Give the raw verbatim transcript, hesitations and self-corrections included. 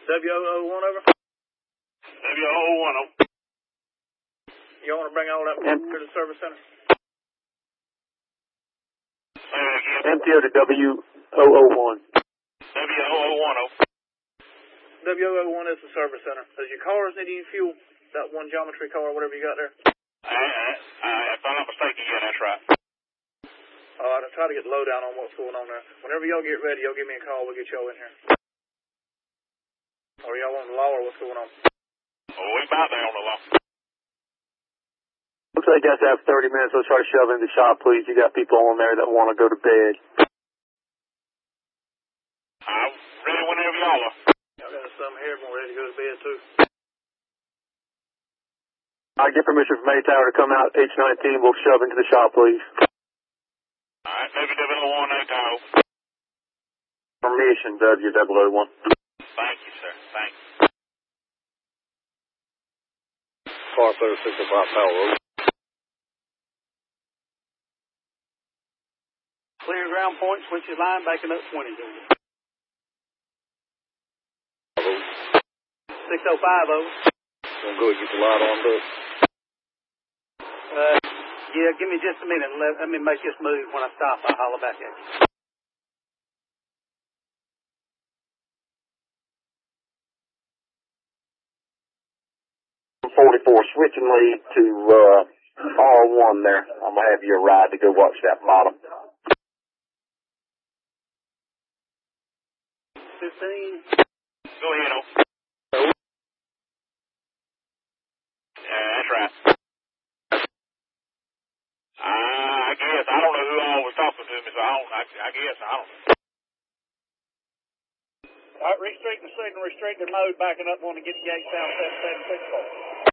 W O O one over? W O O one over. You want to bring all that to the service center? Say that again. Empty to W O O one. W O O one over. W O O one is the service center. Does your cars need any fuel? That one geometry car or whatever you got there? Uh, uh, if I'm not mistaken, yeah, that's right. All right, I'll try to get the lowdown on what's going on there. Whenever y'all get ready, y'all give me a call. We'll get y'all in here. Or y'all want the law or what's going on? Oh, we about there on the law. Looks like you guys have thirty minutes. Let's try to shove in the shop, please. You got people on there that want to go to bed. I'm ready whenever y'all are. Y'all got some here and we're ready to go to bed, too. I get permission from A Tower to come out H nineteen. We'll shove into the shop, please. All right, W O O one, A Tower. Permission, W O O one. Thank you, sir. Thank you. Car thirty-six at Black Power Road. Clear ground point, switches line, backing up twenty. six oh five over. Gonna go get the light on, Doug. Uh, yeah, give me just a minute. Let, let me make this move. When I stop, I'll holler back at you. forty-four, switching lead to uh, R one there. I'm going to have you a ride to go watch that bottom. fifteen. Go ahead, O. Yeah, that's right. Uh, I guess. I don't know who all was talking to me, so I don't, I, I guess, I don't know. All right, restricting the signal, restricting mode, backing up, want to get the gate down seven seven six four.